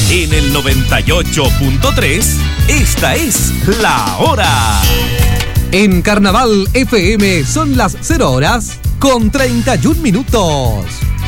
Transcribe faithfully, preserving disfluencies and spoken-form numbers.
En el noventa y ocho punto tres, esta es La Hora. En Carnaval F M son las cero horas con treinta y un minutos.